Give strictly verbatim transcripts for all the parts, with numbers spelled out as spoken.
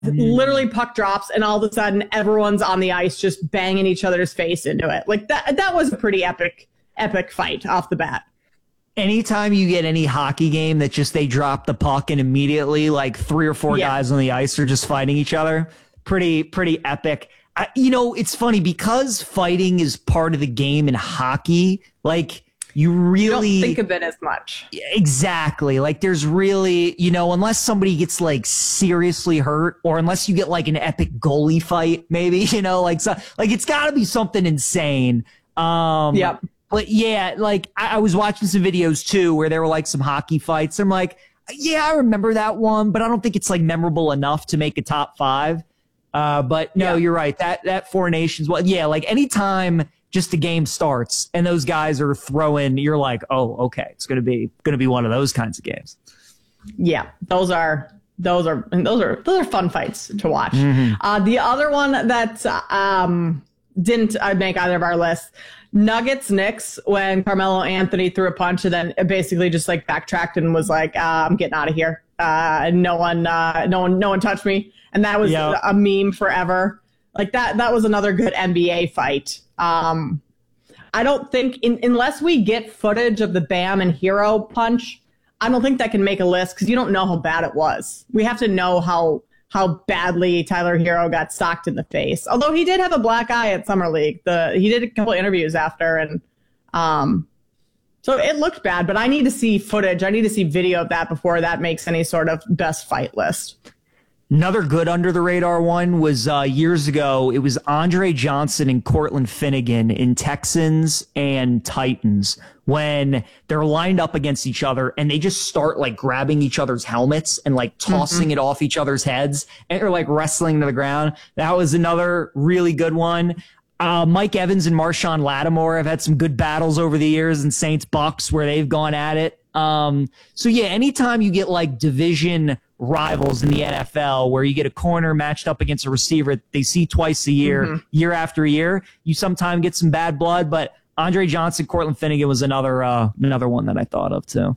literally puck drops and all of a sudden everyone's on the ice just banging each other's face into it. Like that, that was a pretty epic, epic fight off the bat. Anytime you get any hockey game that just they drop the puck and immediately like three or four yeah. guys on the ice are just fighting each other, pretty, pretty epic. I, you know, it's funny because fighting is part of the game in hockey. Like, you really you don't think of it as much. Exactly. Like there's really, you know, unless somebody gets like seriously hurt or unless you get like an epic goalie fight, maybe, you know, like, so, like it's gotta be something insane. Um, yeah. But yeah, like I, I was watching some videos too, where there were like some hockey fights. I'm like, yeah, I remember that one, but I don't think it's like memorable enough to make a top five. Uh, but no, yeah. you're right. That, that Four Nations, well, yeah, like anytime just the game starts and those guys are throwing, you're like, oh, okay, it's going to be going to be one of those kinds of games. Yeah, those are those are those are those are fun fights to watch. Mm-hmm. Uh, the other one that um, didn't uh, make either of our lists, Nuggets Knicks, when Carmelo Anthony threw a punch and then basically just like backtracked and was like, uh, I'm getting out of here. Uh, no one, uh, no one, no one touched me. And that was yep. a meme forever. Like that, that was another good N B A fight. Um, I don't think in, unless we get footage of the Bam and Hero punch, I don't think that can make a list because you don't know how bad it was. We have to know how how badly Tyler Hero got socked in the face. Although he did have a black eye at Summer League. The he did a couple interviews after, and um, so it looked bad. But I need to see footage. I need to see video of that before that makes any sort of best fight list. Another good under the radar one was uh, years ago. It was Andre Johnson and Cortland Finnegan in Texans and Titans when they're lined up against each other and they just start like grabbing each other's helmets and like tossing mm-hmm. it off each other's heads and they're like wrestling to the ground. That was another really good one. Uh, Mike Evans and Marshawn Lattimore have had some good battles over the years in Saints Bucks where they've gone at it. Um, so yeah, anytime you get like division rivals in the N F L where you get a corner matched up against a receiver they see twice a year, mm-hmm. year after year, you sometimes get some bad blood. But Andre Johnson, Cortland Finnegan was another uh, another one that I thought of too.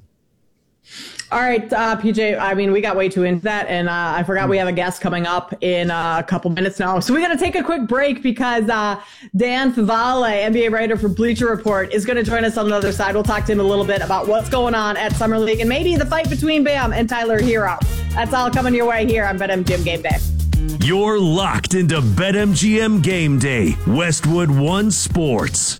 All right, uh, P J, I mean, we got way too into that, and uh, I forgot we have a guest coming up in uh, a couple minutes now. So we got to take a quick break because uh, Dan Favale, N B A writer for Bleacher Report, is going to join us on the other side. We'll talk to him a little bit about what's going on at Summer League and maybe the fight between Bam and Tyler Hero. That's all coming your way here on BetMGM Game Day. You're locked into BetMGM Game Day, Westwood One Sports.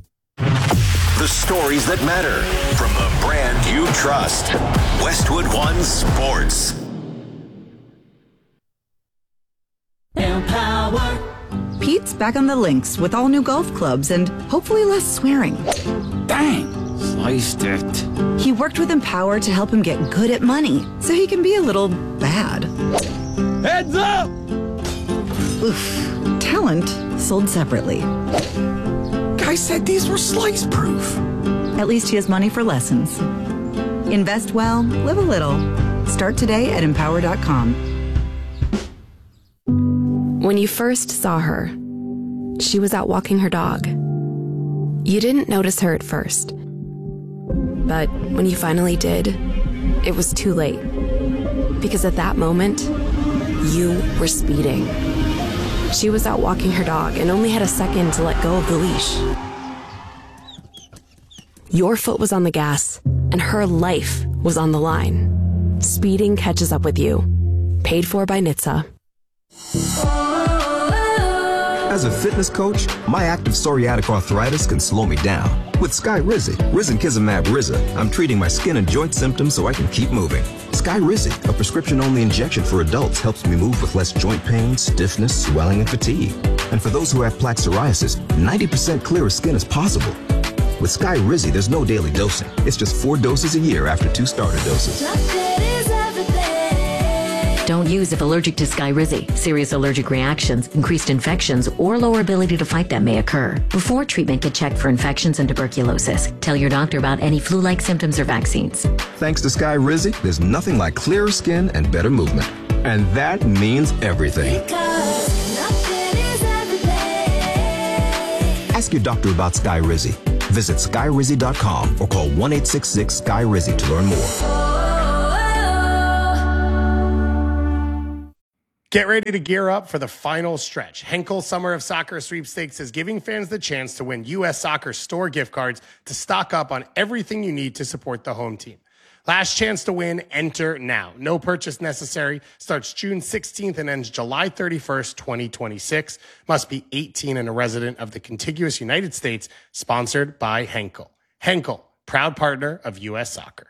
The stories that matter from the brand you trust. Westwood One Sports. Empower. Pete's back on the links with all new golf clubs and hopefully less swearing. Dang, sliced it. He worked with Empower to help him get good at money so he can be a little bad. Heads up! Oof. Talent sold separately. I said these were slice proof. At least he has money for lessons. Invest well, live a little. Start today at empower dot com. When you first saw her, she was out walking her dog. You didn't notice her at first. But when you finally did, it was too late. Because at that moment, you were speeding. She was out walking her dog and only had a second to let go of the leash. Your foot was on the gas, and her life was on the line. Speeding catches up with you. Paid for by N H T S A. As a fitness coach, my active psoriatic arthritis can slow me down. With Skyrizi, Risankizumab Riza, I'm treating my skin and joint symptoms so I can keep moving. Skyrizi, a prescription-only injection for adults, helps me move with less joint pain, stiffness, swelling, and fatigue. And for those who have plaque psoriasis, ninety percent clearer skin is possible. With Skyrizi, there's no daily dosing. It's just four doses a year after two starter doses. Don't use if allergic to Skyrizi. Serious allergic reactions, increased infections, or lower ability to fight them may occur. Before treatment, get checked for infections and tuberculosis. Tell your doctor about any flu-like symptoms or vaccines. Thanks to Skyrizi, there's nothing like clearer skin and better movement. And that means everything. Ask your doctor about Skyrizi. Visit Skyrizi dot com or call one eight six six Sky Rizi to learn more. Get ready to gear up for the final stretch. Henkel Summer of Soccer Sweepstakes is giving fans the chance to win U S Soccer store gift cards to stock up on everything you need to support the home team. Last chance to win, enter now. No purchase necessary. Starts June sixteenth and ends July thirty-first, twenty twenty-six. Must be eighteen and a resident of the contiguous United States. Sponsored by Henkel. Henkel, proud partner of U S Soccer.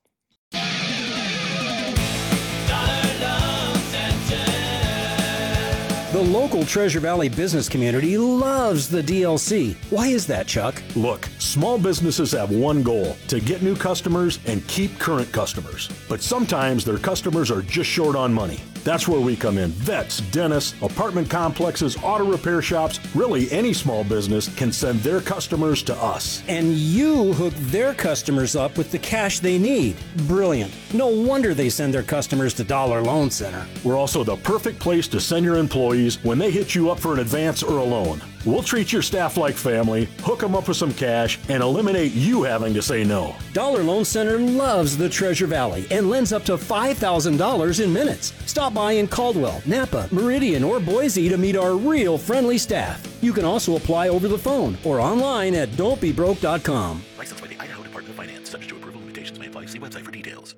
The local Treasure Valley business community loves the D L C. Why is that, Chuck? Look, small businesses have one goal, to get new customers and keep current customers. But sometimes their customers are just short on money. That's where we come in. Vets, dentists, apartment complexes, auto repair shops, really any small business can send their customers to us. And you hook their customers up with the cash they need. Brilliant. No wonder they send their customers to Dollar Loan Center. We're also the perfect place to send your employees when they hit you up for an advance or a loan. We'll treat your staff like family, hook them up with some cash, and eliminate you having to say no. Dollar Loan Center loves the Treasure Valley and lends up to five thousand dollars in minutes. Stop by in Caldwell, Napa, Meridian, or Boise to meet our real friendly staff. You can also apply over the phone or online at don't be broke dot com. Licensed by the Idaho Department of Finance. Subject to approval, limitations may apply. See website for details.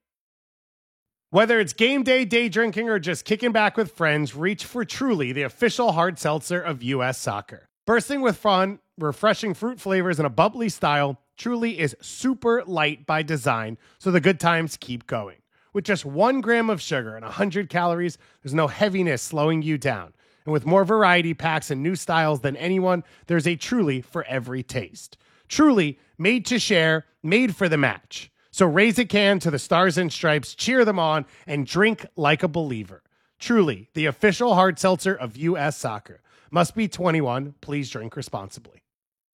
Whether it's game day, day drinking, or just kicking back with friends, reach for Truly, the official hard seltzer of U S Soccer. Bursting with fun, refreshing fruit flavors, and a bubbly style, Truly is super light by design, so the good times keep going. With just one gram of sugar and one hundred calories, there's no heaviness slowing you down. And with more variety packs and new styles than anyone, there's a Truly for every taste. Truly, made to share, made for the match. So raise a can to the Stars and Stripes, cheer them on, and drink like a believer. Truly, the official hard seltzer of U S Soccer. Must be twenty-one. Please drink responsibly.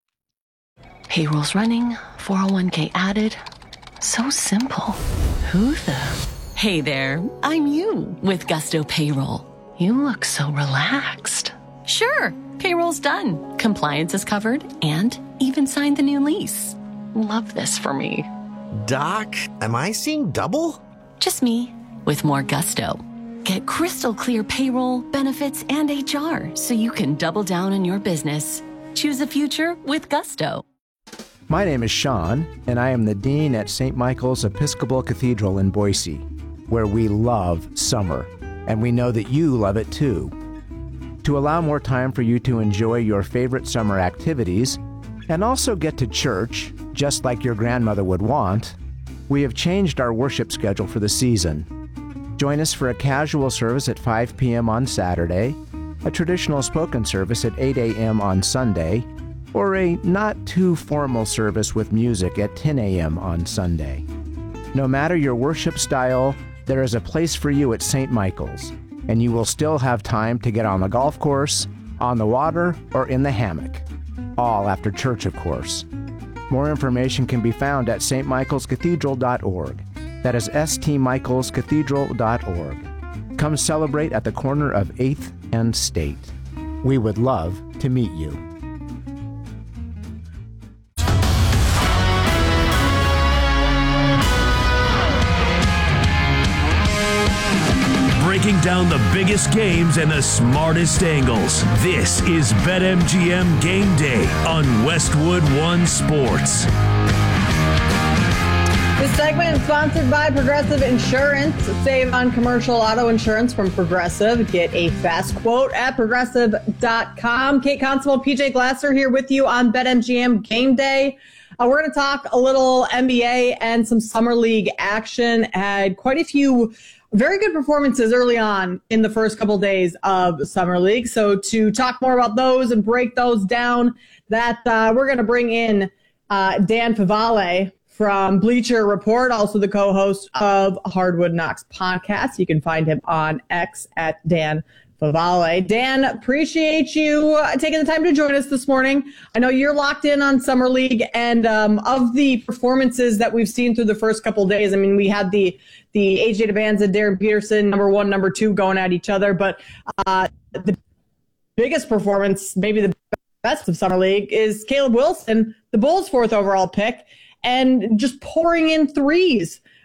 Payroll's running, four oh one k added. So simple. Who the? Hey there, I'm you with Gusto Payroll. You look so relaxed. Sure, payroll's done. Compliance is covered and even signed the new lease. Love this for me. Doc, am I seeing double? Just me, with more gusto. Get crystal clear payroll, benefits, and H R so you can double down on your business. Choose a future with Gusto. My name is Sean, and I am the Dean at Saint Michael's Episcopal Cathedral in Boise, where we love summer, and we know that you love it too. To allow more time for you to enjoy your favorite summer activities, and also get to church, just like your grandmother would want, we have changed our worship schedule for the season. Join us for a casual service at five p.m. on Saturday, a traditional spoken service at eight a.m. on Sunday, or a not-too-formal service with music at ten a.m. on Sunday. No matter your worship style, there is a place for you at Saint Michael's, and you will still have time to get on the golf course, on the water, or in the hammock. All after church, of course. More information can be found at s t michaels cathedral dot org. That is s t michaels cathedral dot org. Come celebrate at the corner of eighth and State. We would love to meet you. Breaking down the biggest games and the smartest angles. This is BetMGM Game Day on Westwood One Sports. This segment is sponsored by Progressive Insurance. Save on commercial auto insurance from Progressive. Get a fast quote at progressive dot com. Kate Constable, P J Glasser here with you on BetMGM Game Day. Uh, we're going to talk a little N B A and some Summer League action. Had quite a few very good performances early on in the first couple days of Summer League. So to talk more about those and break those down, that uh, we're going to bring in uh, Dan Favale from Bleacher Report, also the co-host of Hardwood Knocks podcast. You can find him on X at Dan Favale. Dan, appreciate you uh, taking the time to join us this morning. I know you're locked in on Summer League, and um, of the performances that we've seen through the first couple of days, I mean, we had the the A J Debanza, Darren Peterson, number one, number two, going at each other, but uh, the biggest performance, maybe the best of Summer League, is Caleb Wilson, the Bulls' fourth overall pick, and just pouring in threes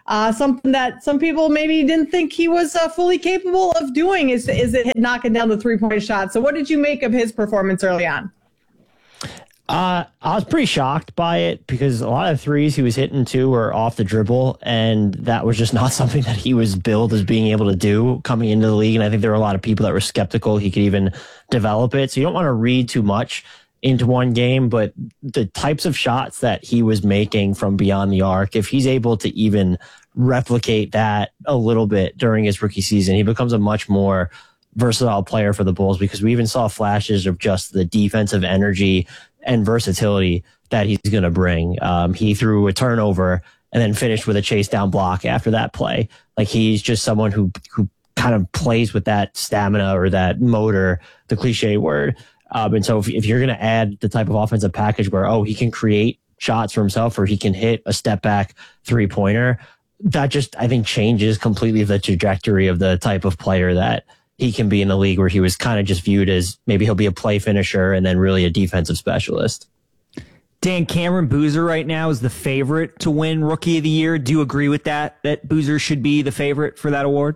uh, something that some people maybe didn't think he was uh, fully capable of doing is, is it knocking down the three-point shot. So what did you make of his performance early on? Uh, I was pretty shocked by it because a lot of threes he was hitting too were off the dribble, and that was just not something that he was billed as being able to do coming into the league. And I think there were a lot of people that were skeptical he could even develop it. So you don't want to read too much into one game, but the types of shots that he was making from beyond the arc, if he's able to even replicate that a little bit during his rookie season, he becomes a much more versatile player for the Bulls, because we even saw flashes of just the defensive energy and versatility that he's going to bring. Um, he threw a turnover and then finished with a chase down block after that play. Like, he's just someone who, who kind of plays with that stamina or that motor, the cliche word. Um, and so if, if you're going to add the type of offensive package where, oh, he can create shots for himself or he can hit a step back three pointer, that just, I think, changes completely the trajectory of the type of player that he can be in the league, where he was kind of just viewed as maybe he'll be a play finisher and then really a defensive specialist. Dan, Cameron Boozer right now is the favorite to win Rookie of the Year. Do you agree with that, that Boozer should be the favorite for that award?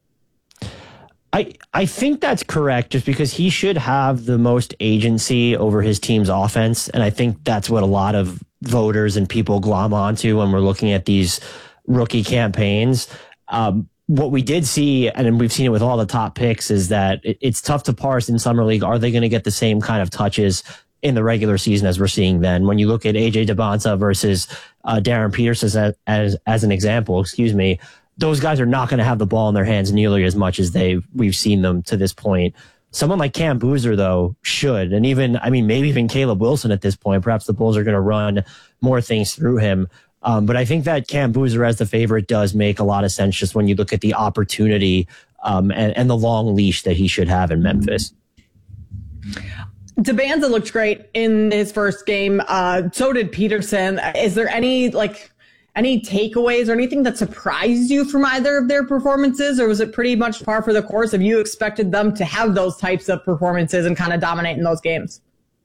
I I think that's correct, just because he should have the most agency over his team's offense. And I think that's what a lot of voters and people glom onto when we're looking at these rookie campaigns. Um, What we did see, and we've seen it with all the top picks, is that it's tough to parse in Summer League. Are they going to get the same kind of touches in the regular season as we're seeing then? When you look at A J Debonta versus uh, Darren Peterson as, as as an example, excuse me, those guys are not going to have the ball in their hands nearly as much as they we've seen them to this point. Someone like Cam Boozer, though, should, and even, I mean, maybe even Caleb Wilson at this point. Perhaps the Bulls are going to run more things through him. Um, but I think that Cam Boozer as the favorite does make a lot of sense, just when you look at the opportunity um, and, and the long leash that he should have in Memphis. Debonta looked great in his first game. Uh, so did Peterson. Is there any like any takeaways or anything that surprised you from either of their performances, or was it pretty much par for the course? Have you expected them to have those types of performances and kind of dominate in those games?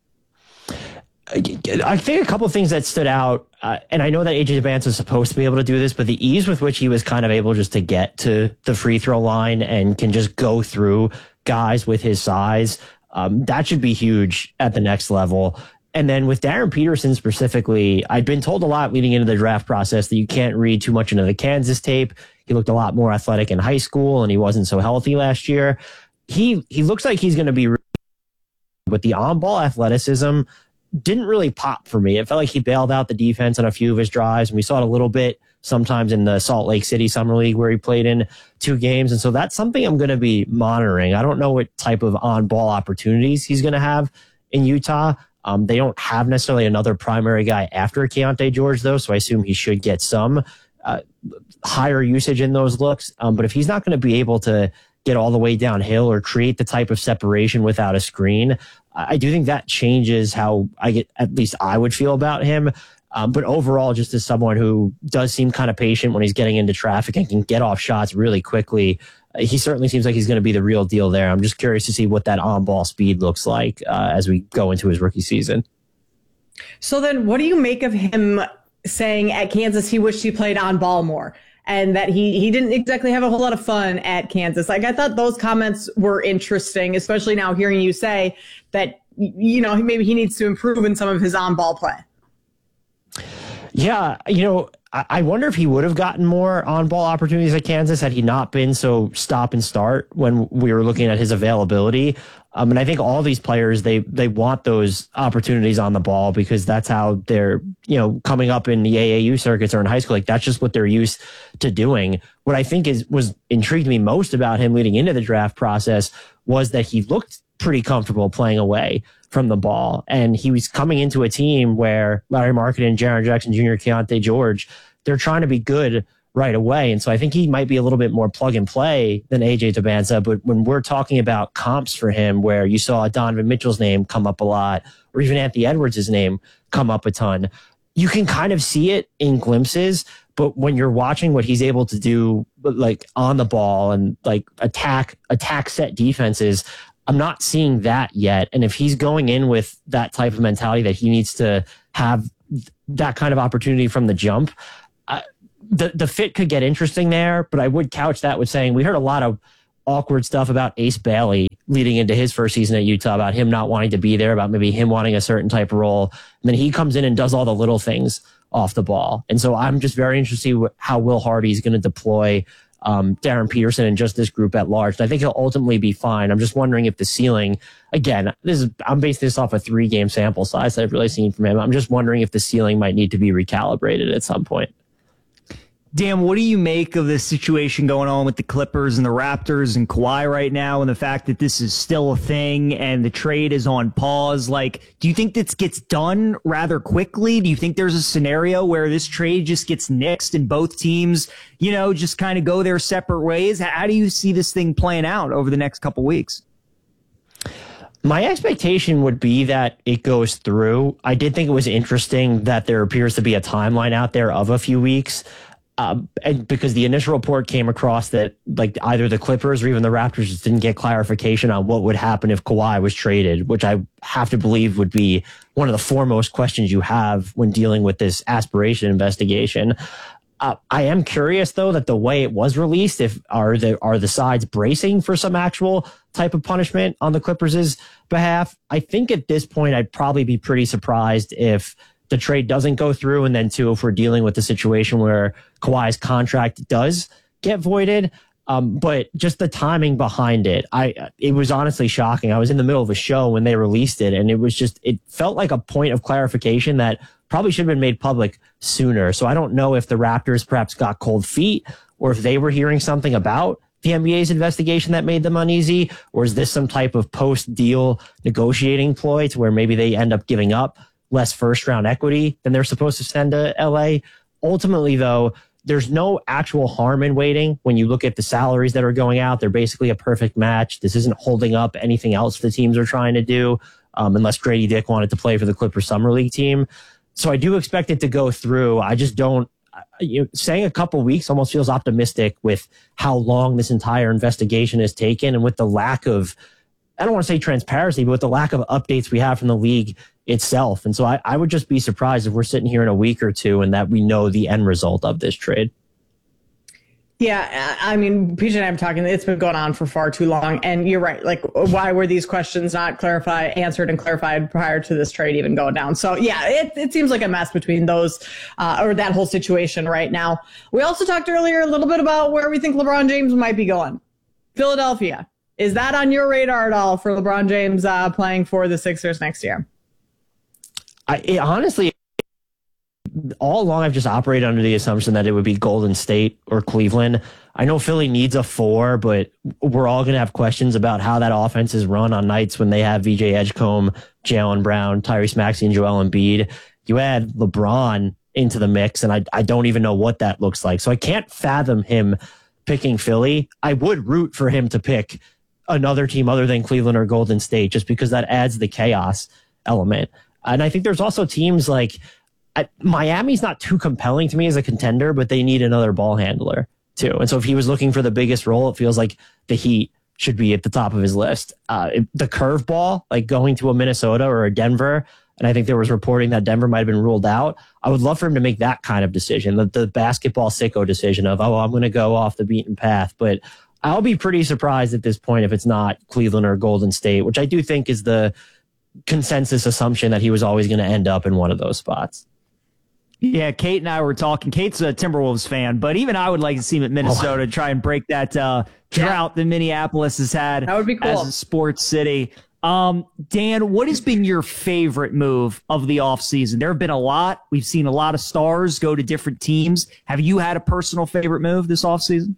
I think a couple of things that stood out, uh, and I know that A J Debonta is supposed to be able to do this, but the ease with which he was kind of able just to get to the free throw line and can just go through guys with his size, um, that should be huge at the next level. And then with Darren Peterson specifically, I'd been told a lot leading into the draft process that you can't read too much into the Kansas tape. He looked a lot more athletic in high school, and he wasn't so healthy last year. He he looks like he's going to be, with the on-ball athleticism, didn't really pop for me. It felt like he bailed out the defense on a few of his drives, and we saw it a little bit sometimes in the Salt Lake City Summer League where he played in two games. And so that's something I'm going to be monitoring. I don't know what type of on-ball opportunities he's going to have in Utah. Um, they don't have necessarily another primary guy after Keontae George, though, so I assume he should get some uh, higher usage in those looks. Um, but if he's not going to be able to get all the way downhill or create the type of separation without a screen, I do think that changes how I get, at least I would feel about him. Um, but overall, just as someone who does seem kind of patient when he's getting into traffic and can get off shots really quickly, uh, he certainly seems like he's going to be the real deal there. I'm just curious to see what that on-ball speed looks like uh, as we go into his rookie season. So then what do you make of him saying at Kansas he wished he played on ball more, and that he he didn't exactly have a whole lot of fun at Kansas? Like, I thought those comments were interesting, especially now hearing you say that, you know, maybe he needs to improve in some of his on-ball play. Yeah, you know, I wonder if he would have gotten more on-ball opportunities at Kansas had he not been so stop and start when we were looking at his availability. Um, and I think all these players, they they want those opportunities on the ball because that's how they're, you know, coming up in the A A U circuits or in high school. Like, that's just what they're used to doing. What I think is was intrigued me most about him leading into the draft process was that he looked pretty comfortable playing away from the ball. And he was coming into a team where Larry Markkanen, Jaren Jackson Junior, Keontae George, they're trying to be good right away. And so I think he might be a little bit more plug and play than A J Debonta. But when we're talking about comps for him, where you saw Donovan Mitchell's name come up a lot, or even Anthony Edwards' name come up a ton, you can kind of see it in glimpses. But when you're watching what he's able to do, like on the ball and like attack, attack set defenses, I'm not seeing that yet. And if he's going in with that type of mentality that he needs to have that kind of opportunity from the jump, I, the, the fit could get interesting there, but I would couch that with saying we heard a lot of awkward stuff about Ace Bailey leading into his first season at Utah, about him not wanting to be there, about maybe him wanting a certain type of role. And then he comes in and does all the little things off the ball. And so I'm just very interested in how Will Hardy is going to deploy um, Darren Peterson and just this group at large. And I think he'll ultimately be fine. I'm just wondering if the ceiling, again, this is, I'm basing this off a three game sample size that I've really seen from him. I'm just wondering if the ceiling might need to be recalibrated at some point. Dan, what do you make of this situation going on with the Clippers and the Raptors and Kawhi right now, and the fact that this is still a thing and the trade is on pause? Like, do you think this gets done rather quickly? Do you think there's a scenario where this trade just gets nixed and both teams, you know, just kind of go their separate ways? How do you see this thing playing out over the next couple weeks? My expectation would be that it goes through. I did think it was interesting that there appears to be a timeline out there of a few weeks. Um, and because the initial report came across that like either the Clippers or even the Raptors just didn't get clarification on what would happen if Kawhi was traded, which I have to believe would be one of the foremost questions you have when dealing with this aspiration investigation. Uh, I am curious, though, that the way it was released, if are the are the sides bracing for some actual type of punishment on the Clippers' behalf? I think at this point, I'd probably be pretty surprised if the trade doesn't go through, and then two, if we're dealing with the situation where Kawhi's contract does get voided. Um, but just the timing behind it, I it was honestly shocking. I was in the middle of a show when they released it, and it was just, it felt like a point of clarification that probably should have been made public sooner. So I don't know if the Raptors perhaps got cold feet, or if they were hearing something about the N B A's investigation that made them uneasy, or is this some type of post-deal negotiating ploy to where maybe they end up giving up less first-round equity than they're supposed to send to L A? Ultimately, though, there's no actual harm in waiting. When you look at the salaries that are going out, they're basically a perfect match. This isn't holding up anything else the teams are trying to do, um, unless Grady Dick wanted to play for the Clippers Summer League team. So I do expect it to go through. I just don't, you know, saying a couple weeks almost feels optimistic with how long this entire investigation has taken, and with the lack of, I don't want to say transparency, but with the lack of updates we have from the league itself. And so I, I would just be surprised if we're sitting here in a week or two and that we know the end result of this trade. Yeah, I mean, P J and I have been talking, it's been going on for far too long. And you're right. Like, why were these questions not clarified, answered and clarified prior to this trade even going down? So, yeah, it, it seems like a mess between those, uh, or that whole situation right now. We also talked earlier a little bit about where we think LeBron James might be going. Philadelphia. Is that on your radar at all for LeBron James uh, playing for the Sixers next year? I it, honestly, all along I've just operated under the assumption that it would be Golden State or Cleveland. I know Philly needs a four, but we're all going to have questions about how that offense is run on nights when they have V J Edgecombe, Jaylen Brown, Tyrese Maxey, and Joel Embiid. You add LeBron into the mix, and I, I don't even know what that looks like. So I can't fathom him picking Philly. I would root for him to pick another team other than Cleveland or Golden State, just because that adds the chaos element. And I think there's also teams like uh, Miami's not too compelling to me as a contender, but they need another ball handler too. And so if he was looking for the biggest role, it feels like the Heat should be at the top of his list. Uh, the curveball, like going to a Minnesota or a Denver, and I think there was reporting that Denver might have been ruled out. I would love for him to make that kind of decision, the, the basketball sicko decision of, oh, I'm going to go off the beaten path. But I'll be pretty surprised at this point if it's not Cleveland or Golden State, which I do think is the consensus assumption that he was always going to end up in one of those spots. Yeah, Kate and I were talking. Kate's a Timberwolves fan, but even I would like to see him at Minnesota oh. try and break that uh, drought yeah. that Minneapolis has had that would be cool. as a sports city. Um, Dan, what has been your favorite move of the offseason? There have been a lot. We've seen a lot of stars go to different teams. Have you had a personal favorite move this offseason?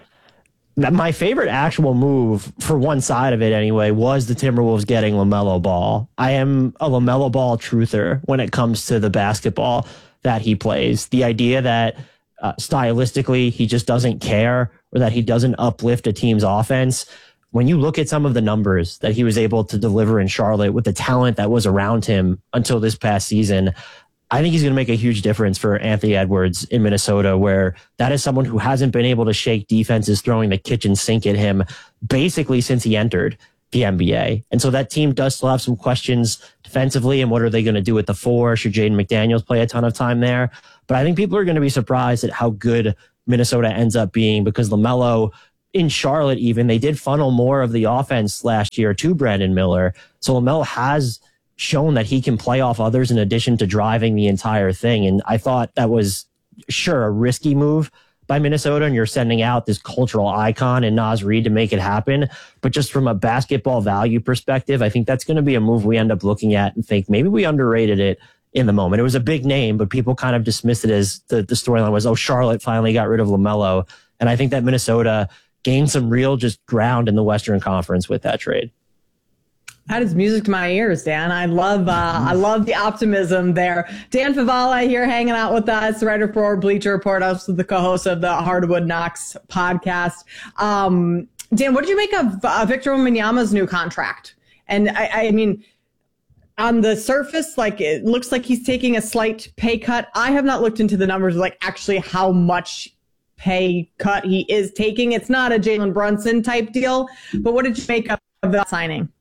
My favorite actual move, for one side of it anyway, was the Timberwolves getting LaMelo Ball. I am a LaMelo Ball truther when it comes to the basketball that he plays. The idea that uh, stylistically he just doesn't care, or that he doesn't uplift a team's offense. When you look at some of the numbers that he was able to deliver in Charlotte with the talent that was around him until this past season, I think he's going to make a huge difference for Anthony Edwards in Minnesota, where that is someone who hasn't been able to shake defenses throwing the kitchen sink at him basically since he entered the N B A. And so that team does still have some questions defensively, and what are they going to do with the four? Should Jaden McDaniels play a ton of time there? But I think people are going to be surprised at how good Minnesota ends up being, because LaMelo, in Charlotte even, they did funnel more of the offense last year to Brandon Miller. So LaMelo has shown that he can play off others in addition to driving the entire thing. And I thought that was, sure, a risky move by Minnesota, and you're sending out this cultural icon in Naz Reid to make it happen. But just from a basketball value perspective, I think that's going to be a move we end up looking at and think maybe we underrated it in the moment. It was a big name, but people kind of dismissed it as the, the storyline was, oh, Charlotte finally got rid of LaMelo. And I think that Minnesota gained some real just ground in the Western Conference with that trade. That is music to my ears, Dan. I love uh, I love the optimism there. Dan Favala here hanging out with us, writer for Bleacher Report, also the co-host of the Hardwood Knocks podcast. Um, Dan, what did you make of uh, Victor Wembanyama's new contract? And I, I mean, on the surface, like it looks like he's taking a slight pay cut. I have not looked into the numbers, like actually how much pay cut he is taking. It's not a Jalen Brunson type deal, but what did you make of that signing?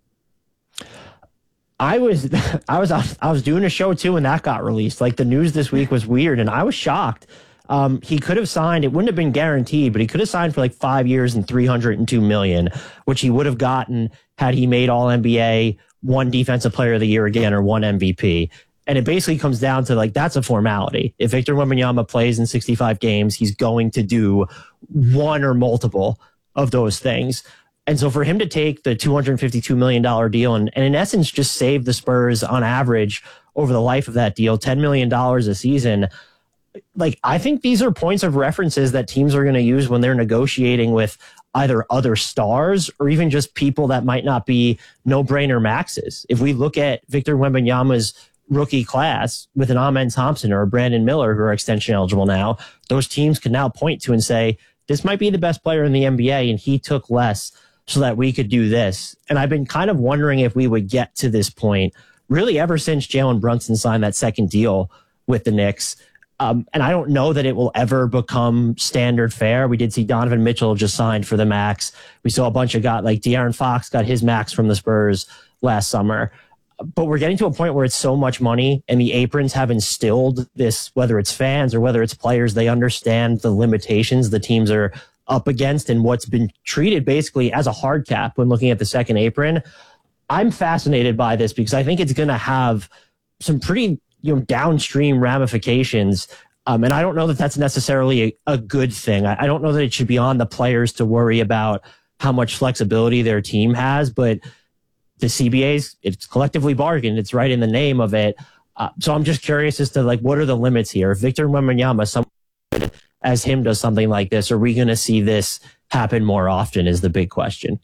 I was, I was, I was doing a show too when that got released. Like the news this week was weird, and I was shocked. Um, he could have signed, it wouldn't have been guaranteed, but he could have signed for like five years and three hundred two million, which he would have gotten had he made all N B A, one defensive player of the year again, or one M V P. And it basically comes down to like, that's a formality. If Victor Wembanyama plays in sixty-five games, he's going to do one or multiple of those things. And so for him to take the two hundred fifty-two million dollars deal and, and in essence just save the Spurs on average over the life of that deal, ten million dollars a season, like I think these are points of references that teams are going to use when they're negotiating with either other stars or even just people that might not be no-brainer maxes. If we look at Victor Wembanyama's rookie class with an Amen Thompson or a Brandon Miller who are extension eligible now, those teams can now point to and say, this might be the best player in the N B A and he took less so that we could do this. And I've been kind of wondering if we would get to this point really ever since Jalen Brunson signed that second deal with the Knicks. Um, and I don't know that it will ever become standard fare. We did see Donovan Mitchell just signed for the max. We saw a bunch of guys like De'Aaron Fox got his max from the Spurs last summer. But we're getting to a point where it's so much money and the aprons have instilled this, whether it's fans or whether it's players, they understand the limitations the teams are up against and what's been treated basically as a hard cap when looking at the second apron. I'm fascinated by this because I think it's going to have some pretty, you know, downstream ramifications. Um, and I don't know that that's necessarily a, a good thing. I, I don't know that it should be on the players to worry about how much flexibility their team has, but the C B A's, it's collectively bargained. It's right in the name of it. Uh, so I'm just curious as to like, what are the limits here? If Victor Wembanyama, someone as him does something like this, are we going to see this happen more often is the big question.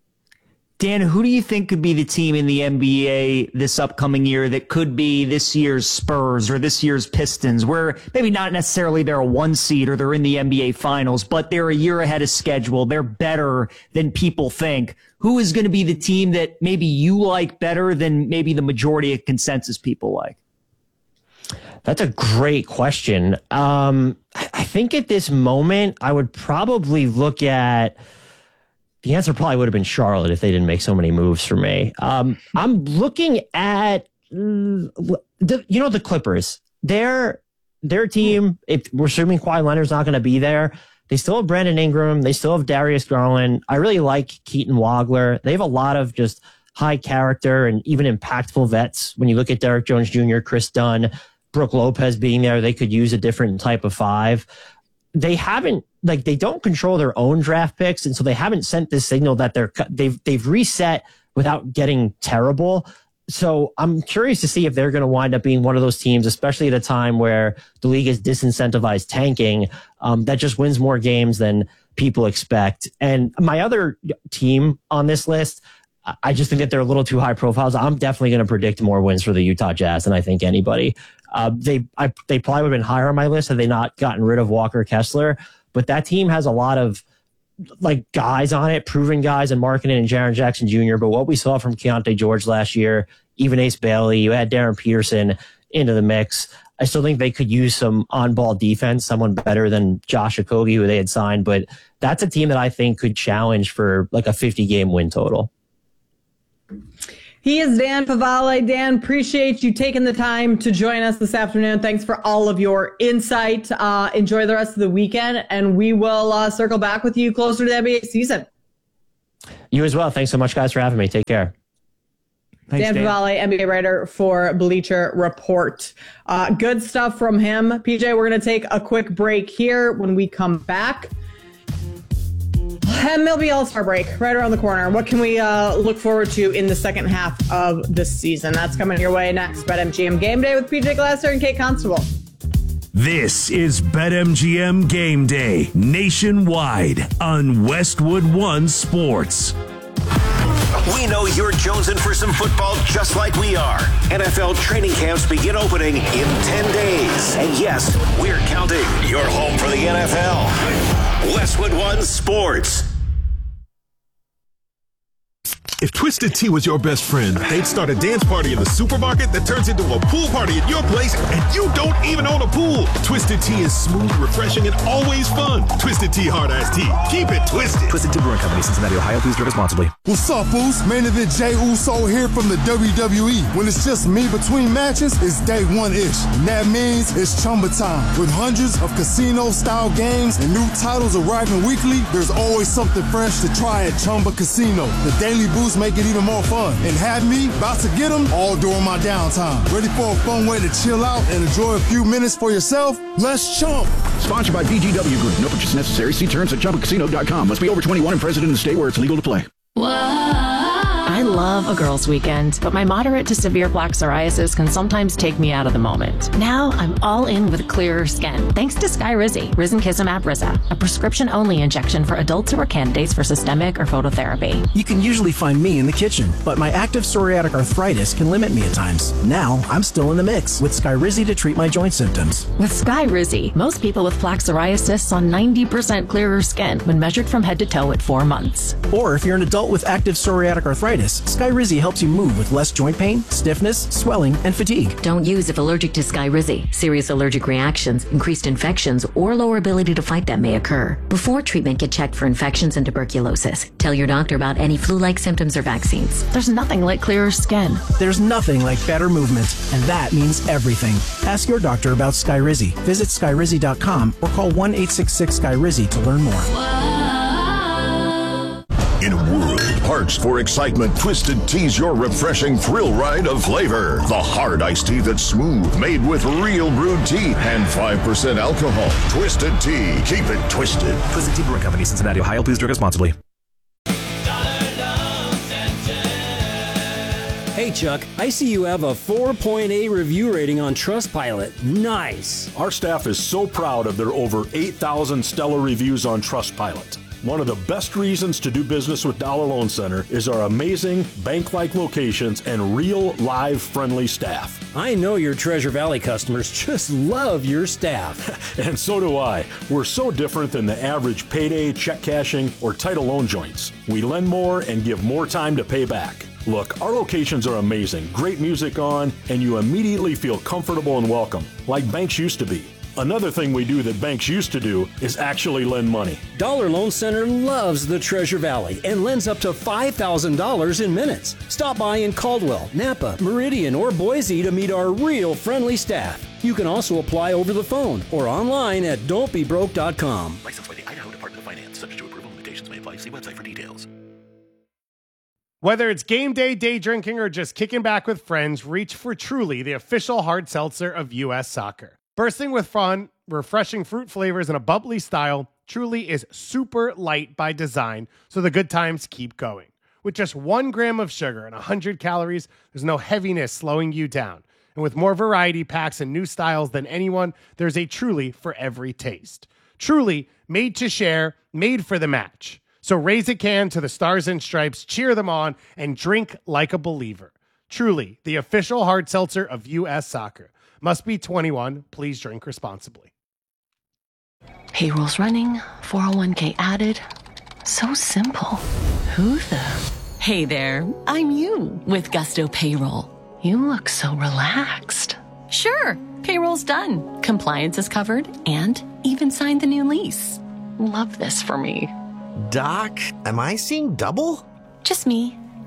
Dan, who do you think could be the team in the N B A this upcoming year that could be this year's Spurs or this year's Pistons, where maybe not necessarily they're a one seed or they're in the N B A finals, but they're a year ahead of schedule. They're better than people think. Who is going to be the team that maybe you like better than maybe the majority of consensus people like? That's a great question. Um, I think at this moment, I would probably look at the answer probably would have been Charlotte if they didn't make so many moves for me. Um, I'm looking at, the, you know, the Clippers. Their, their team, if we're assuming Kawhi Leonard's not going to be there, they still have Brandon Ingram. They still have Darius Garland. I really like Keaton Wagler. They have a lot of just high character and even impactful vets. When you look at Derek Jones Junior, Chris Dunn, Brooke Lopez being there, they could use a different type of five. They haven't, like, they don't control their own draft picks, and so they haven't sent this signal that they're they've they've reset without getting terrible. So I'm curious to see if they're going to wind up being one of those teams, especially at a time where the league is disincentivized tanking, um, that just wins more games than people expect. And my other team on this list, I just think that they're a little too high profiles. I'm definitely going to predict more wins for the Utah Jazz than I think anybody. Uh, they I, they probably would have been higher on my list had they not gotten rid of Walker Kessler. But that team has a lot of like guys on it, proven guys in Markkanen and Jaren Jackson Junior But what we saw from Keontae George last year, even Ace Bailey, you add Darren Peterson into the mix. I still think they could use some on-ball defense, someone better than Josh Okogie, who they had signed. But that's a team that I think could challenge for like a fifty-game win total. He is Dan Favale. Dan, appreciate you taking the time to join us this afternoon. Thanks for all of your insight. Uh, enjoy the rest of the weekend, and we will uh, circle back with you closer to the N B A season. You as well. Thanks so much, guys, for having me. Take care. Thanks, Dan Favale, N B A writer for Bleacher Report. Uh, good stuff from him. P J, we're going to take a quick break here. When we come back, M L B All-Star break right around the corner. What can we uh, look forward to in the second half of this season? That's coming your way next. BetMGM Game Day with P J Glasser and Kate Constable. This is BetMGM Game Day nationwide on Westwood One Sports. We know you're jonesing for some football just like we are. N F L training camps begin opening in ten days. And yes, we're counting. You're home for the N F L. Westwood One Sports. If Twisted Tea was your best friend, they'd start a dance party in the supermarket that turns into a pool party at your place, and you don't even own a pool. Twisted Tea is smooth, refreshing, and always fun. Twisted Tea Hard Iced Tea. Keep it twisted. Twisted Tea Brewing Company, Cincinnati, Ohio. Please drink responsibly. What's up, Boost? Main event Jey Uso here from the W W E. When it's just me between matches, it's day one-ish. And that means it's Chumba time. With hundreds of casino-style games and new titles arriving weekly, there's always something fresh to try at Chumba Casino. The Daily Boost make it even more fun. And have me about to get them all during my downtime. Ready for a fun way to chill out and enjoy a few minutes for yourself? Let's chump. Sponsored by B G W Group. No purchase necessary. See terms at chumba casino dot com. Must be over twenty-one and present in the state where it's legal to play. I love a girls' weekend, but my moderate to severe plaque psoriasis can sometimes take me out of the moment. Now I'm all in with clearer skin, thanks to Skyrizi, Risankizumab Riza, a prescription-only injection for adults who are candidates for systemic or phototherapy. You can usually find me in the kitchen, but my active psoriatic arthritis can limit me at times. Now I'm still in the mix with Skyrizi to treat my joint symptoms. With Skyrizi, most people with plaque psoriasis saw ninety percent clearer skin when measured from head to toe at four months. Or if you're an adult with active psoriatic arthritis, Skyrizi helps you move with less joint pain, stiffness, swelling, and fatigue. Don't use if allergic to Skyrizi. Serious allergic reactions, increased infections, or lower ability to fight them may occur. Before treatment, get checked for infections and tuberculosis. Tell your doctor about any flu-like symptoms or vaccines. There's nothing like clearer skin. There's nothing like better movement, and that means everything. Ask your doctor about Skyrizi. Visit Skyrizi dot com or call one eight six six Skyrizi to learn more. In a world parched for excitement, Twisted Tea's your refreshing thrill ride of flavor. The hard iced tea that's smooth, made with real brewed tea and five percent alcohol. Twisted Tea. Keep it twisted. Twisted Tea Brewing Company, Cincinnati, Ohio. Please drink responsibly. Hey, Chuck, I see you have a four point eight review rating on Trustpilot. Nice. Our staff is so proud of their over eight thousand stellar reviews on Trustpilot. One of the best reasons to do business with Dollar Loan Center is our amazing bank-like locations and real, live, friendly staff. I know your Treasure Valley customers just love your staff. And so do I. We're so different than the average payday, check cashing, or title loan joints. We lend more and give more time to pay back. Look, our locations are amazing, great music on, and you immediately feel comfortable and welcome, like banks used to be. Another thing we do that banks used to do is actually lend money. Dollar Loan Center loves the Treasure Valley and lends up to five thousand dollars in minutes. Stop by in Caldwell, Napa, Meridian, or Boise to meet our real friendly staff. You can also apply over the phone or online at don't be broke dot com. Licensed by the Idaho Department of Finance. Subject to approval. Limitations may apply. See website for details. Whether it's game day, day drinking, or just kicking back with friends, reach for Truly, the official hard seltzer of U S Soccer. Bursting with fun, refreshing fruit flavors, and a bubbly style, Truly is super light by design, so the good times keep going. With just one gram of sugar and one hundred calories, there's no heaviness slowing you down. And with more variety packs and new styles than anyone, there's a Truly for every taste. Truly, made to share, made for the match. So raise a can to the Stars and Stripes, cheer them on, and drink like a believer. Truly, the official hard seltzer of U S Soccer. Must be twenty-one. Please drink responsibly. Payroll's running, four oh one k added. So simple. Who the? Hey there, I'm you with Gusto Payroll. You look so relaxed. Sure, payroll's done. Compliance is covered and even signed the new lease. Love this for me. Doc, am I seeing double? Just me.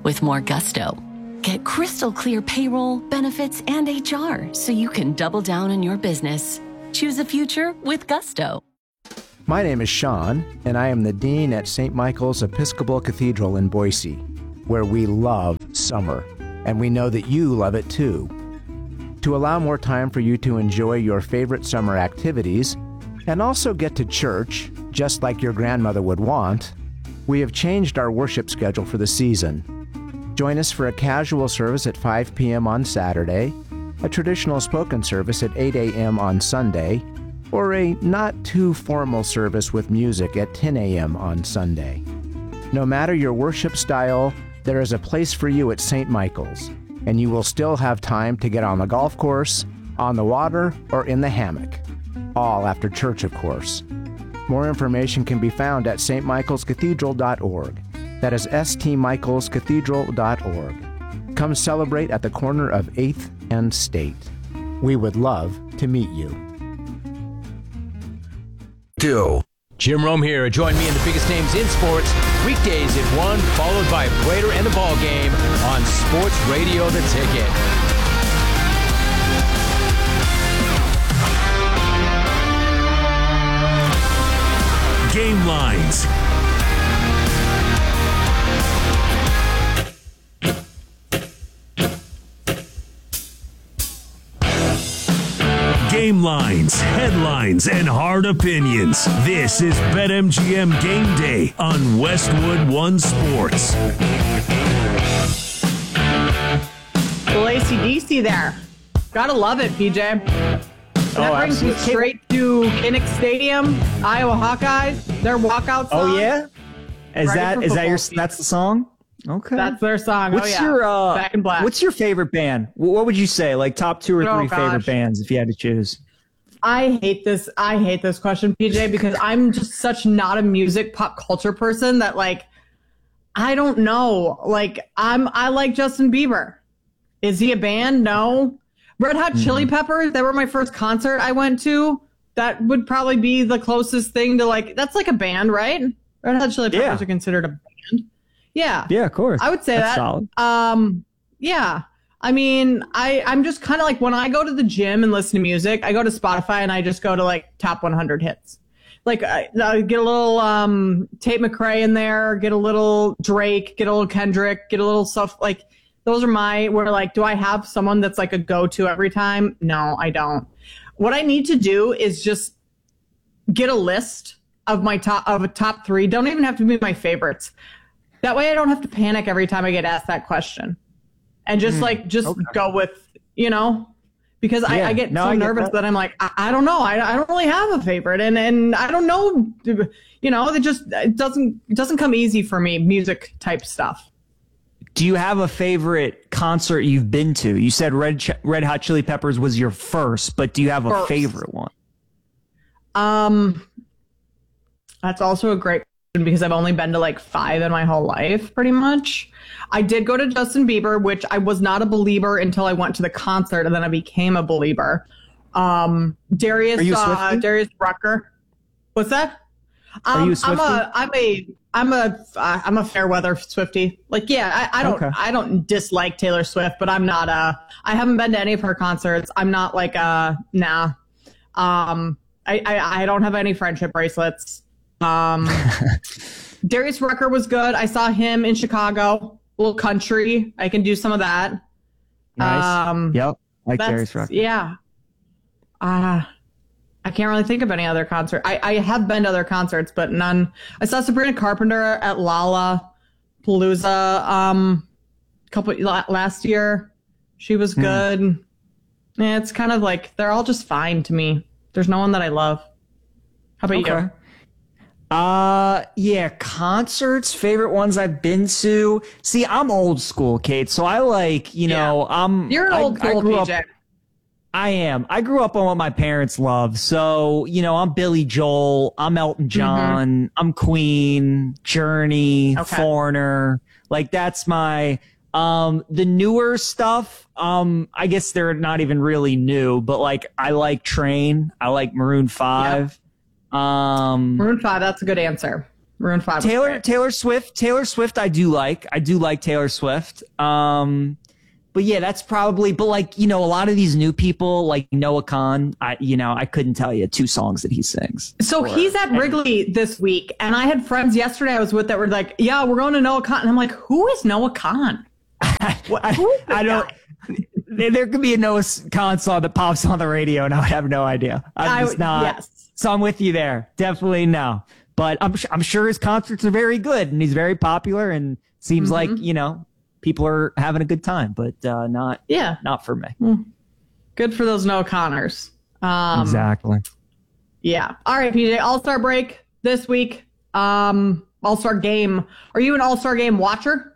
with more gusto. Get crystal clear payroll, benefits, and H R so you can double down on your business. Choose a future with gusto. My name is Sean, and I am the Dean at Saint Michael's Episcopal Cathedral in Boise, where we love summer, and we know that you love it too. To allow more time for you to enjoy your favorite summer activities, and also get to church, just like your grandmother would want, we have changed our worship schedule for the season. Join us for a casual service at five p.m. on Saturday, a traditional spoken service at eight a.m. on Sunday, or a not-too-formal service with music at ten a.m. on Sunday. No matter your worship style, there is a place for you at Saint Michael's, and you will still have time to get on the golf course, on the water, or in the hammock. All after church, of course. More information can be found at s t michaels cathedral dot org. That is s t michaels cathedral dot org. Come celebrate at the corner of eighth and State. We would love to meet you. Do. Jim Rome here. Join me in the biggest names in sports, weekdays at one, followed by Prater and the Ball Game on Sports Radio The Ticket. Game lines. Game lines, headlines, and hard opinions. This is BetMGM Game Day on Westwood One Sports. Little A C D C there. Gotta love it, P J. That Oh, brings me absolutely. straight to Kinnick Stadium, Iowa Hawkeyes. Their walkout song. Oh yeah, is Ready that for is that your football that's the song? Okay, That's their song. What's oh, yeah. your uh, Back in Black. What's your favorite band? Wh- What would you say? Like top two or Oh, three favorite gosh. bands if you had to choose? I hate this. I hate this question, P J, because I'm just such not a music pop culture person that like, I don't know. Like I'm, I like Justin Bieber. Is he a band? No. Red Hot Chili Peppers. They were my first concert I went to. That would probably be the closest thing to like, that's like a band, right? Red Hot Chili Peppers Yeah. are considered a band. Yeah. Yeah, of course. I would say That's that. solid. Um, yeah. I mean, I, I'm just kind of like when I go to the gym and listen to music, I go to Spotify and I just go to like top one hundred hits. Like I, I get a little um, Tate McRae in there, get a little Drake, get a little Kendrick, get a little stuff like those are my, where like, do I have someone that's like a go-to every time? No, I don't. What I need to do is just get a list of my top, of a top three. Don't even have to be my favorites. That way I don't have to panic every time I get asked that question. And just Mm, like, just okay. go with, you know, because I, Yeah, I get no, so I get nervous that. that. I'm like, I, I don't know. I, I don't really have a favorite. And, and I don't know, you know, it just, it doesn't, it doesn't come easy for me, music type stuff. Do you have a favorite concert you've been to? You said Red Ch- Red Hot Chili Peppers was your first, but do you have a First. favorite one? Um, that's also a great question because I've only been to like five in my whole life, pretty much. I did go to Justin Bieber, which I was not a believer until I went to the concert, and then I became a believer. Um, Darius, Are you a uh, Swiftie? Darius Rucker. What's that? Are Um, you a I'm a, Swiftie? I'm a, I'm a, uh, I'm a fair weather Swiftie. Like, yeah, I, I don't, Okay. I don't dislike Taylor Swift, but I'm not a. I haven't been to any of her concerts. I'm not like a nah. Um, I, I, I don't have any friendship bracelets. Um, Darius Rucker was good. I saw him in Chicago. A little country. I can do some of that. Nice. Um, Yep. Like that's- Darius Rucker. Yeah. Uh, I can't really think of any other concert. I, I have been to other concerts, but none. I saw Sabrina Carpenter at Lolla Palooza um, a couple la- last year. She was Hmm. good. Yeah, it's kind of like they're all just fine to me. There's no one that I love. How about you? Okay. Uh, yeah, concerts, favorite ones I've been to. See, I'm old school, Kate, so I like, you know, I'm. You're an I- old I school grew P up- J. I am. I grew up on what my parents love. So, you know, I'm Billy Joel, I'm Elton John, I'm Queen, Journey, Okay. Foreigner. Like that's my um the newer stuff. Um I guess they're not even really new, but like I like Train, I like Maroon five. Um Maroon five, that's a good answer. Maroon five. Taylor Taylor Swift. Taylor Swift. I do like. I do like Taylor Swift. Um, but yeah, that's probably. But like you know, a lot of these new people, like Noah Khan. I you know, I couldn't tell you two songs that he sings. So or, he's at Wrigley this week, and I had friends yesterday I was with that were like, "Yeah, we're going to Noah Khan," and I'm like, "Who is Noah Khan?" What, I, I don't. There, there could be a Noah Khan song that pops on the radio, and I would have no idea. I'm I, just not. Yes. So I'm with you there. Definitely no. But I'm I'm sure his concerts are very good, and he's very popular, and seems Mm-hmm. like you know people are having a good time. But uh, not Yeah. not for me. Mm. Good for those Noah Connors. Um, Exactly. Yeah. All right, P J. All-Star break this week. Um, All-Star game. Are you an All-Star game watcher?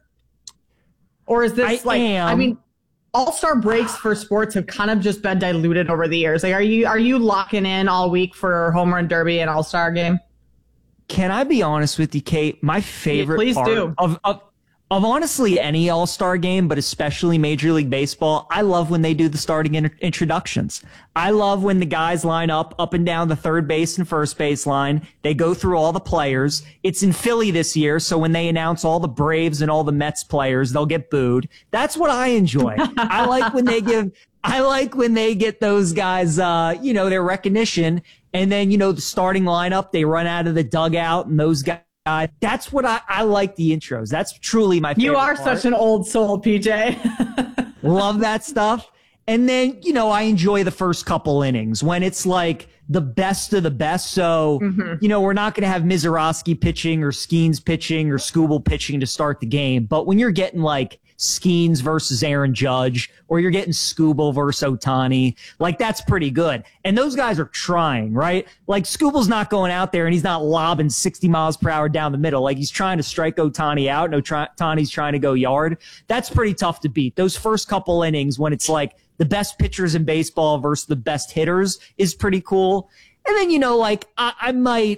Or is this I like am. I mean, All-Star breaks for sports have kind of just been diluted over the years. Like, are you are you locking in all week for Home Run Derby and All-Star game? Can I be honest with you, Kate? My favorite please part do. Of, of of honestly any All-Star game, but especially Major League Baseball, I love when they do the starting in- introductions. I love when the guys line up up and down the third base and first base line. They go through all the players. It's in Philly this year, so when they announce all the Braves and all the Mets players, they'll get booed. That's what I enjoy. I like when they give I like when they get those guys uh, you know, their recognition. And then, you know, the starting lineup, they run out of the dugout and those guys. Uh, that's what I, I like the intros. That's truly my favorite You are part. such an old soul, P J. Love that stuff. And then, you know, I enjoy the first couple innings when it's like the best of the best. So, Mm-hmm. you know, we're not going to have Mizorowski pitching or Skeens pitching or Skubal pitching to start the game. But when you're getting like Skeens versus Aaron Judge, or you're getting Skubal versus Ohtani, like that's pretty good. And those guys are trying, right? Like Skubal's not going out there and he's not lobbing sixty miles per hour down the middle. Like he's trying to strike Ohtani out. And Ohtani's trying to go yard. That's pretty tough to beat. Those first couple innings when it's like the best pitchers in baseball versus the best hitters is pretty cool. And then, you know, like I, I might,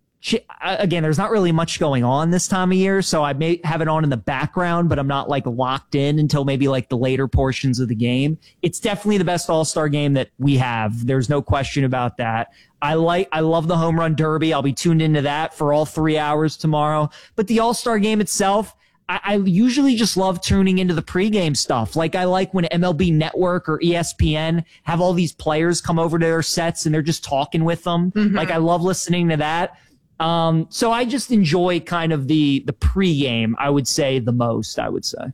again, there's not really much going on this time of year, so I may have it on in the background, but I'm not like locked in until maybe like the later portions of the game. It's definitely the best All-Star game that we have. There's no question about that. I like, I love the Home Run Derby. I'll be tuned into that for all three hours tomorrow. But the All-Star game itself, I, I usually just love tuning into the pregame stuff. Like I like when M L B Network or E S P N have all these players come over to their sets and they're just talking with them. Mm-hmm. Like I love listening to that. Um, so I just enjoy kind of the, the pregame, I would say the most, I would say.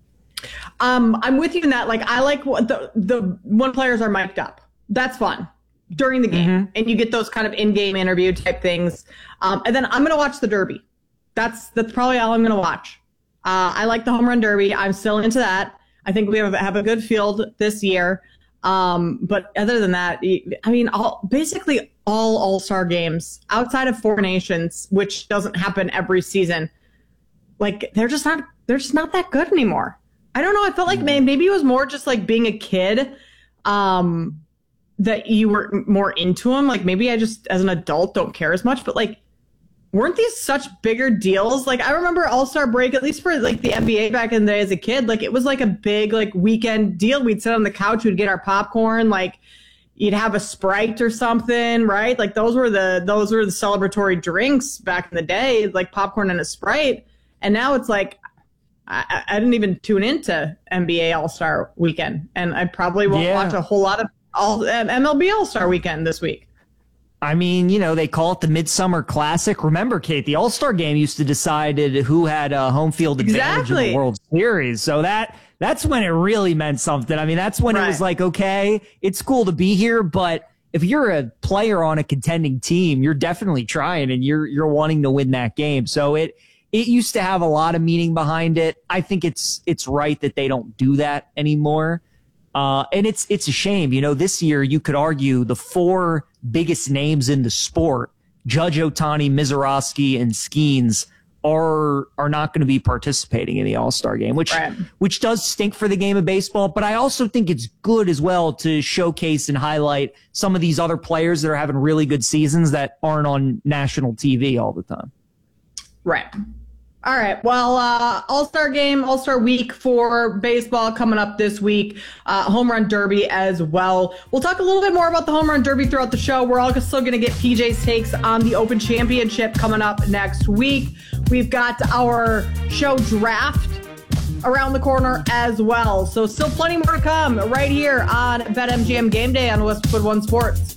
Um, I'm with you in that. Like, I like what the, the when players are mic'd up. That's fun during the game. Mm-hmm. And you get those kind of in-game interview type things. Um, and then I'm going to watch the Derby. That's, that's probably all I'm going to watch. Uh, I like the Home Run Derby. I'm still into that. I think we have, have a good field this year. Um, but other than that, I mean, all, basically all All-Star games outside of Four Nations, which doesn't happen every season, like they're just not, they're just not that good anymore. I don't know. I felt like maybe, maybe it was more just like being a kid, um, that you were more into them. Like maybe I just, as an adult, don't care as much, but like, weren't these such bigger deals? Like I remember All-Star break, at least for like the N B A back in the day as a kid, like it was like a big like weekend deal. We'd sit on the couch, we'd get our popcorn, like you'd have a Sprite or something, right? Like those were the, those were the celebratory drinks back in the day, like popcorn and a Sprite. And now it's like, I, I didn't even tune into N B A All-Star weekend. And I probably won't Yeah. watch a whole lot of all M L B All-Star weekend this week. I mean, you know, they call it the Midsummer Classic. Remember, Kate, the All-Star game used to decide who had a home field advantage Exactly. in the World Series. So that that's when it really meant something. I mean, that's when Right. it was like, okay, it's cool to be here, but if you're a player on a contending team, you're definitely trying and you're you're wanting to win that game. So it it used to have a lot of meaning behind it. I think it's it's right that they don't do that anymore. Uh, and it's it's a shame. You know, this year you could argue the four biggest names in the sport, Judge, Ohtani, Mizorowski, and Skeens, are are not going to be participating in the All-Star game, which Right. which does stink for the game of baseball. But I also think it's good as well to showcase and highlight some of these other players that are having really good seasons that aren't on national T V all the time. Right. All right. Well, uh, All-Star game, All-Star week for baseball coming up this week. Uh, home run derby as well. We'll talk a little bit more about the home run derby throughout the show. We're also still going to get P J's takes on the Open Championship coming up next week. We've got our show draft around the corner as well. So still plenty more to come right here on BetMGM Game Day on Westwood One Sports.